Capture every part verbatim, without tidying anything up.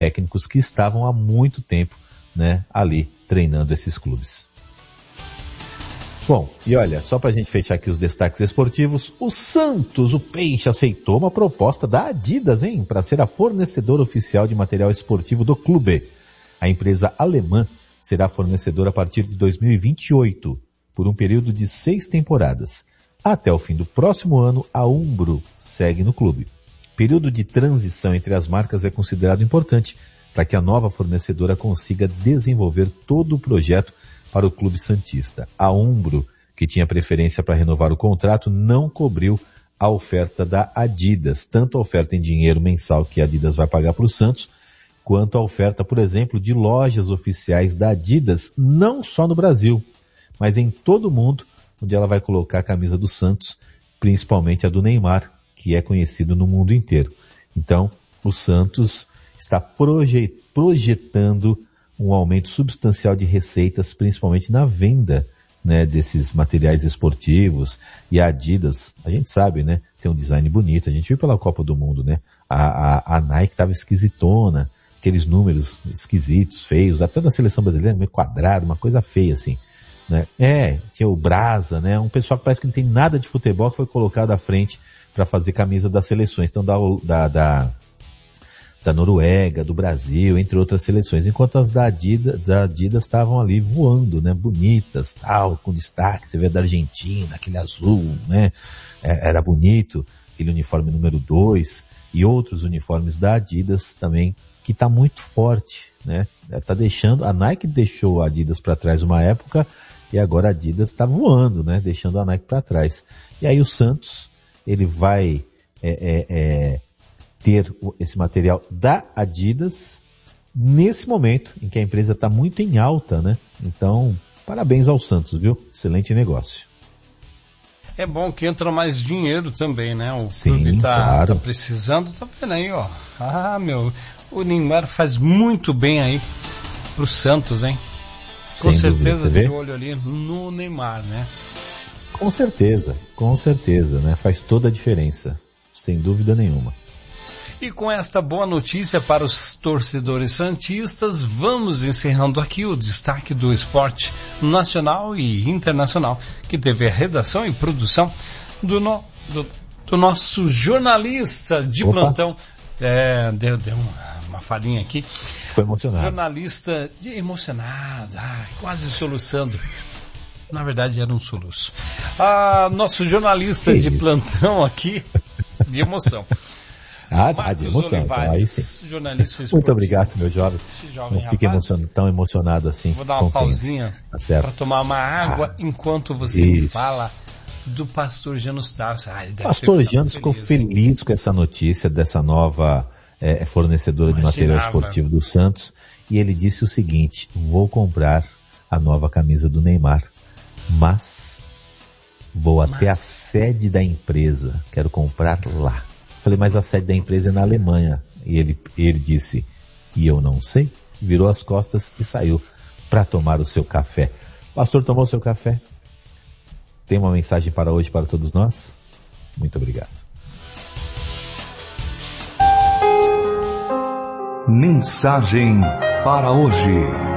técnicos que estavam há muito tempo, né, ali treinando esses clubes. Bom, e olha, só pra gente fechar aqui os destaques esportivos, o Santos, o Peixe, aceitou uma proposta da Adidas, hein, para ser a fornecedora oficial de material esportivo do clube. A empresa alemã será fornecedora a partir de dois mil e vinte e oito, por um período de seis temporadas. Até o fim do próximo ano, a Umbro segue no clube. O período de transição entre as marcas é considerado importante para que a nova fornecedora consiga desenvolver todo o projeto para o clube santista. A Umbro, que tinha preferência para renovar o contrato, não cobriu a oferta da Adidas, tanto a oferta em dinheiro mensal que a Adidas vai pagar para o Santos, quanto a oferta, por exemplo, de lojas oficiais da Adidas, não só no Brasil, mas em todo o mundo, onde ela vai colocar a camisa do Santos, principalmente a do Neymar, que é conhecido no mundo inteiro. Então, o Santos está proje- projetando um aumento substancial de receitas, principalmente na venda, né, desses materiais esportivos. E a Adidas, a gente sabe, né, tem um design bonito. A gente viu pela Copa do Mundo, né, a, a, a Nike estava esquisitona, aqueles números esquisitos, feios, até da seleção brasileira, meio quadrado, uma coisa feia assim, né. É, tinha o Brasa, né, um pessoal que parece que não tem nada de futebol, que foi colocado à frente para fazer camisa das seleções, então da, da, da da Noruega, do Brasil, entre outras seleções, enquanto as da Adidas, da Adidas estavam ali voando, né, bonitas, tal, com destaque, você vê da Argentina, aquele azul, né, é, era bonito, aquele uniforme número dois, e outros uniformes da Adidas também, que está muito forte, né, tá deixando, a Nike deixou a Adidas para trás uma época, e agora a Adidas está voando, né, deixando a Nike para trás. E aí o Santos, ele vai, é, é, é, ter esse material da Adidas nesse momento em que a empresa está muito em alta, né? Então, parabéns ao Santos, viu? Excelente negócio. É bom que entra mais dinheiro também, né? O Sim, clube tá, claro. tá precisando, tá vendo aí, ó. Ah, meu, o Neymar faz muito bem aí pro Santos, hein? Com Sem certeza dúvida, de olho ali no Neymar, né? Com certeza, com certeza, né? Faz toda a diferença, sem dúvida nenhuma. E com esta boa notícia para os torcedores santistas, vamos encerrando aqui o destaque do esporte nacional e internacional, que teve a redação e produção do, no, do, do nosso jornalista de Opa. plantão. É, deu, deu uma, uma falinha aqui. Ficou emocionado. Jornalista de, emocionado, ai, quase soluçando. Na verdade era um soluço. Ah, nosso jornalista que de isso? plantão aqui, de emoção. Ah, tá, de emoção. Então, aí sim. Jornalista esportivo. Muito obrigado, meu jovem. jovem Não fique emocionado, tão emocionado assim. Vou dar uma pausinha tá certo. para tomar uma água ah, enquanto você isso. me fala do pastor Janus Tarso. Ah, pastor Janus ficou feliz hein? com essa notícia dessa nova é, fornecedora Imaginava. de material esportivo do Santos. E ele disse o seguinte: vou comprar a nova camisa do Neymar, mas vou mas... até a sede da empresa. Quero comprar lá. Falei, mas a sede da empresa é na Alemanha. E ele, ele disse, e eu não sei. Virou as costas e saiu para tomar o seu café. Pastor, tomou o seu café? Tem uma mensagem para hoje para todos nós? Muito obrigado. Mensagem para hoje.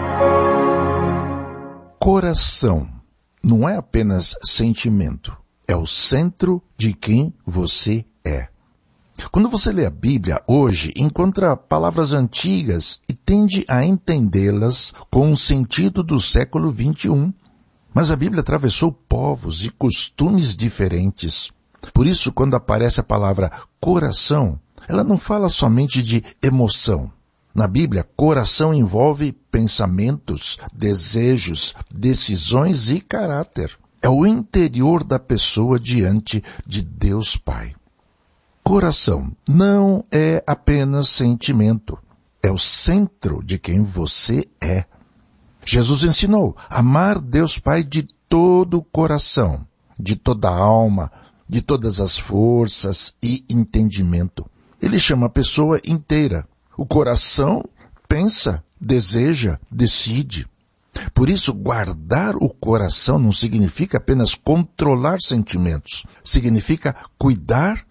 Coração não é apenas sentimento. É o centro de quem você é. Quando você lê a Bíblia hoje, encontra palavras antigas e tende a entendê-las com o sentido do século vinte e um. Mas a Bíblia atravessou povos e costumes diferentes. Por isso, quando aparece a palavra coração, ela não fala somente de emoção. Na Bíblia, coração envolve pensamentos, desejos, decisões e caráter. É o interior da pessoa diante de Deus Pai. Coração não é apenas sentimento, é o centro de quem você é. Jesus ensinou a amar Deus Pai de todo o coração, de toda a alma, de todas as forças e entendimento. Ele chama a pessoa inteira. O coração pensa, deseja, decide. Por isso, guardar o coração não significa apenas controlar sentimentos, significa cuidar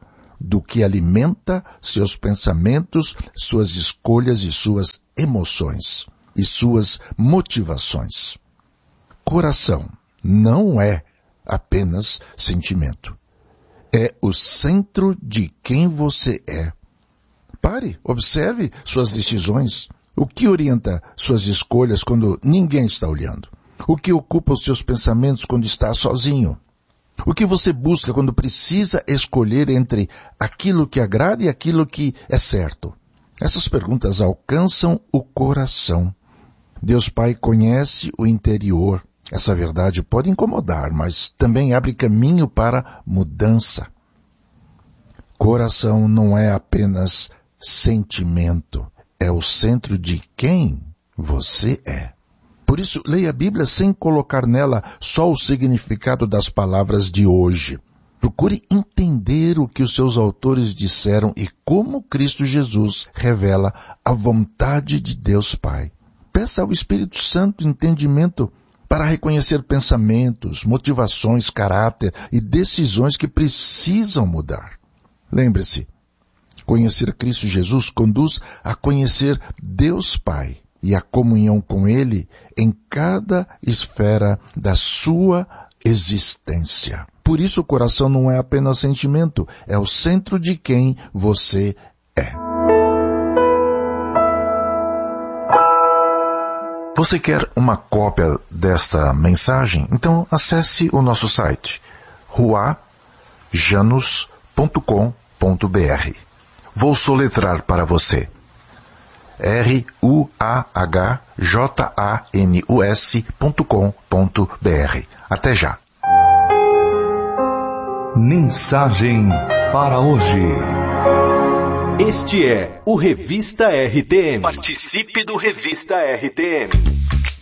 do que alimenta seus pensamentos, suas escolhas e suas emoções e suas motivações. Coração não é apenas sentimento. É o centro de quem você é. Pare, observe suas decisões. O que orienta suas escolhas quando ninguém está olhando? O que ocupa os seus pensamentos quando está sozinho? O que você busca quando precisa escolher entre aquilo que agrada e aquilo que é certo? Essas perguntas alcançam o coração. Deus Pai conhece o interior. Essa verdade pode incomodar, mas também abre caminho para mudança. Coração não é apenas sentimento, é o centro de quem você é. Por isso, leia a Bíblia sem colocar nela só o significado das palavras de hoje. Procure entender o que os seus autores disseram e como Cristo Jesus revela a vontade de Deus Pai. Peça ao Espírito Santo entendimento para reconhecer pensamentos, motivações, caráter e decisões que precisam mudar. Lembre-se, conhecer Cristo Jesus conduz a conhecer Deus Pai e a comunhão com Ele em cada esfera da sua existência. Por isso o coração não é apenas sentimento, é o centro de quem você é. Você quer uma cópia desta mensagem? Então acesse o nosso site rua janus ponto com ponto b r. Vou soletrar para você. R U A H J A N U S ponto com ponto b r. Até já. Mensagem para hoje. Este é o Revista R T M. Participe do Revista R T M.